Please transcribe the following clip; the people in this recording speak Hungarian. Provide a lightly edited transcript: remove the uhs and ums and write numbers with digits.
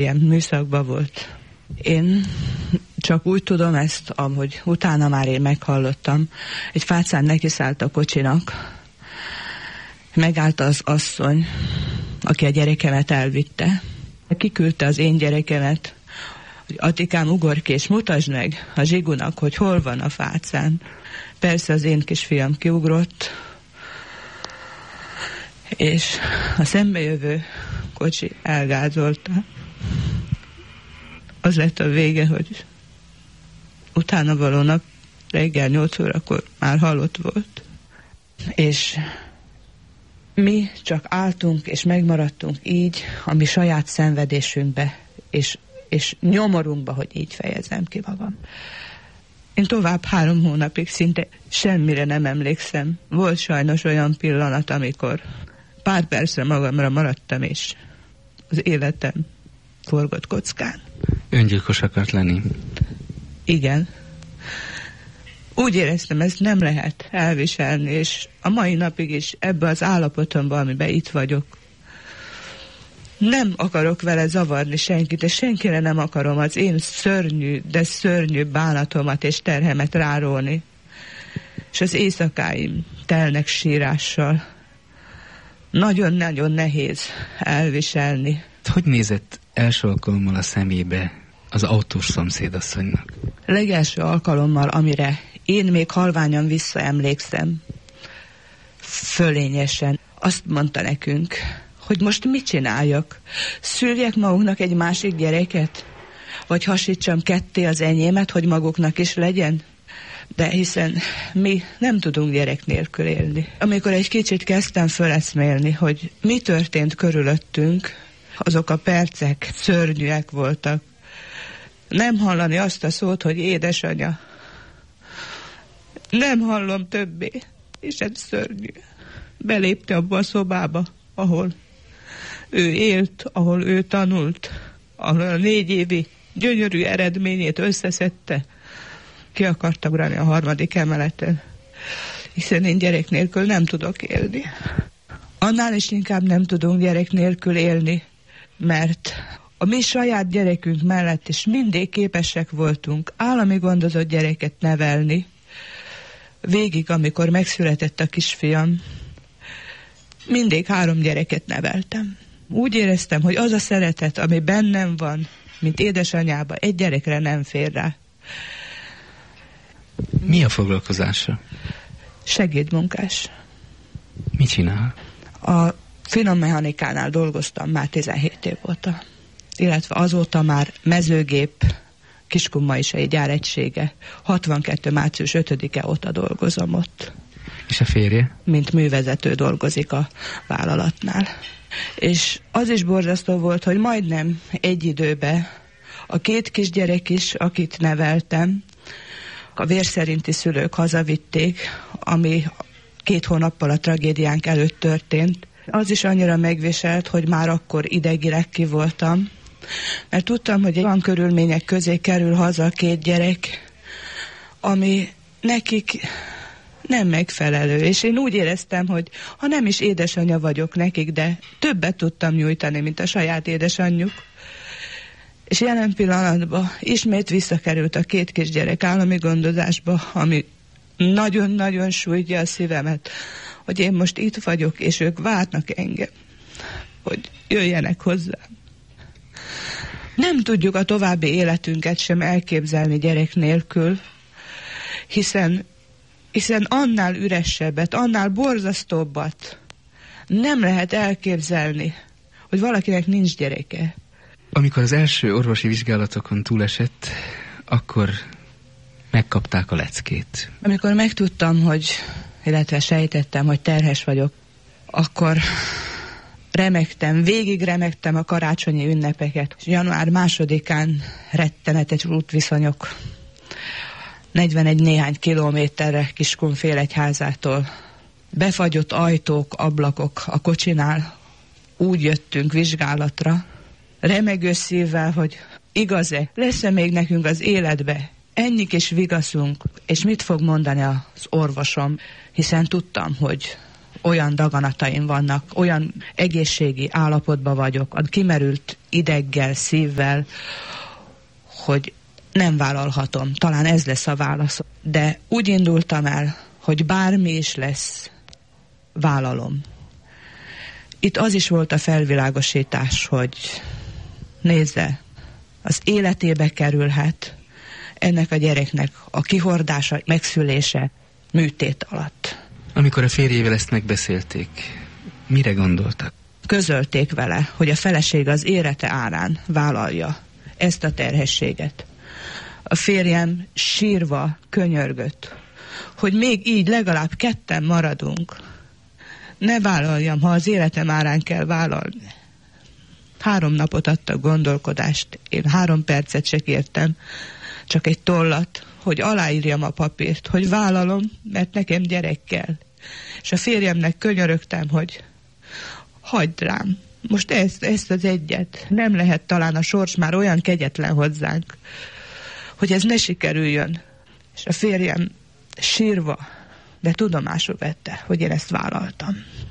ilyen műszakban volt. Én csak úgy tudom ezt, ahogy utána már én meghallottam, egy fácán nekiszállt a kocsinak, megállt az asszony, aki a gyerekemet elvitte. Kiküldte az én gyerekemet, hogy Atikám, ugorj ki, és mutasd meg a Zsigunak, hogy hol van a fácán. Persze az én kisfiam kiugrott, és a szembejövő kocsi elgázolta. Az lett a vége, hogy utána való nap reggel 8 órakor már halott volt. És mi csak álltunk és megmaradtunk így a mi saját szenvedésünkbe, és nyomorunkba, hogy így fejezem ki magam. Én tovább 3 hónapig szinte semmire nem emlékszem. Volt sajnos olyan pillanat, amikor pár percre magamra maradtam, és az életem forgott kockán. Öngyilkos akart lenni? Igen. Úgy éreztem, ezt nem lehet elviselni, és a mai napig is ebbe az állapotomban, amiben itt vagyok, nem akarok vele zavarni senkit, és senkire nem akarom az én szörnyű, de szörnyű bánatomat és terhemet rárólni. És az éjszakáim telnek sírással. Nagyon-nagyon nehéz elviselni. Hogy nézett első alkalommal a szemébe az autós szomszédasszonynak? Legelső alkalommal, amire én még halványan visszaemlékszem, fölényesen azt mondta nekünk, hogy most mit csináljak? Szüljek maguknak egy másik gyereket? Vagy hasítsam ketté az enyémet, hogy maguknak is legyen? De hiszen mi nem tudunk gyerek nélkül élni. Amikor egy kicsit kezdtem föleszmélni, hogy mi történt körülöttünk, azok a percek szörnyűek voltak. Nem hallani azt a szót, hogy édesanya. Nem hallom többé, és ez szörnyű. Belépte abba a szobába, ahol ő élt, ahol ő tanult, ahol a 4 évi gyönyörű eredményét összeszedte. Ki akarta ugrani a 3. emeleten, hiszen én gyerek nélkül nem tudok élni. Annál is inkább nem tudunk gyerek nélkül élni, mert a mi saját gyerekünk mellett is mindig képesek voltunk állami gondozott gyereket nevelni. Végig, amikor megszületett a kisfiam, mindig 3 gyereket neveltem. Úgy éreztem, hogy az a szeretet, ami bennem van, mint édesanyába, egy gyerekre nem fér rá. Mi a foglalkozása? Segédmunkás. Mit csinál? A finommechanikánál dolgoztam már 17 év óta, illetve azóta már mezőgép Kiskunmaisai gyáregysége. 62. március 5-e óta dolgozom ott. És a férje? Mint művezető dolgozik a vállalatnál. És az is borzasztó volt, hogy majdnem egy időben a 2 kisgyerek is, akit neveltem, a vérszerinti szülők hazavitték, ami 2 hónappal a tragédiánk előtt történt. Az is annyira megviselt, hogy már akkor idegileg ki voltam, mert tudtam, hogy olyan körülmények közé kerül haza a 2 gyerek, ami nekik nem megfelelő. És én úgy éreztem, hogy ha nem is édesanyja vagyok nekik, de többet tudtam nyújtani, mint a saját édesanyjuk. És jelen pillanatban ismét visszakerült a 2 kisgyerek állami gondozásba, ami nagyon-nagyon sújtja a szívemet, hogy én most itt vagyok, és ők várnak engem, hogy jöjjenek hozzám. Nem tudjuk a további életünket sem elképzelni gyerek nélkül, hiszen annál üresebbet, annál borzasztóbbat nem lehet elképzelni, hogy valakinek nincs gyereke. Amikor az első orvosi vizsgálatokon túlesett, akkor megkapták a leckét. Amikor megtudtam, illetve sejtettem, hogy terhes vagyok, akkor remegtem, végig remegtem a karácsonyi ünnepeket. Január 2-án rettenetes útviszonyok. 41 néhány kilométerre Kiskunfélegyházától. Befagyott ajtók, ablakok a kocsinál. Úgy jöttünk vizsgálatra, remegő szívvel, hogy igaz-e, lesz-e még nekünk az életbe ennyi kis vigaszunk, és mit fog mondani az orvosom, hiszen tudtam, hogy olyan daganataim vannak, olyan egészségi állapotban vagyok, a kimerült ideggel, szívvel, hogy nem vállalhatom. Talán ez lesz a válasz. De úgy indultam el, hogy bármi is lesz, vállalom. Itt az is volt a felvilágosítás, hogy nézze, az életébe kerülhet ennek a gyereknek a kihordása, megszülése műtét alatt. Amikor a férjével ezt megbeszélték, mire gondoltak? Közölték vele, hogy a feleség az élete árán vállalja ezt a terhességet. A férjem sírva könyörgött, hogy még így legalább ketten maradunk. Ne vállaljam, ha az életem árán kell vállalni. 3 napot adtak gondolkodást, én 3 percet se kértem, csak egy tollat, hogy aláírjam a papírt, hogy vállalom, mert nekem gyerek kell. És a férjemnek könyörögtem, hogy hagyd rám, most ezt az egyet. Nem lehet talán a sors már olyan kegyetlen hozzánk, hogy ez ne sikerüljön. És a férjem sírva, de tudomásul vette, hogy én ezt vállaltam.